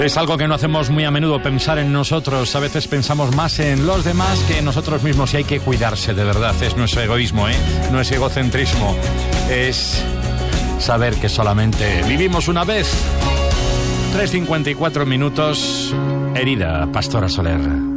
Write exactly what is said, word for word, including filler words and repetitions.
Es algo que no hacemos muy a menudo, pensar en nosotros. A veces pensamos más en los demás que en nosotros mismos, y hay que cuidarse, de verdad. Es nuestro egoísmo, ¿eh? No es egocentrismo. Es saber que solamente vivimos una vez. tres cincuenta y cuatro minutos. Herida, Pastora Soler.